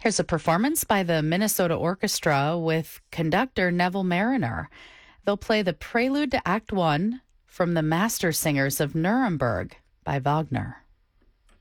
Here's a performance by the Minnesota Orchestra with conductor Neville Mariner. They'll play the prelude to Act One from the Master Singers of Nuremberg by Wagner.